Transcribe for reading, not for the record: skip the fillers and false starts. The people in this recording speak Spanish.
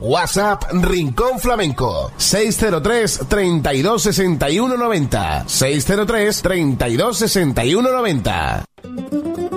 WhatsApp Rincón Flamenco 603 32 61 90 603 32 61 90.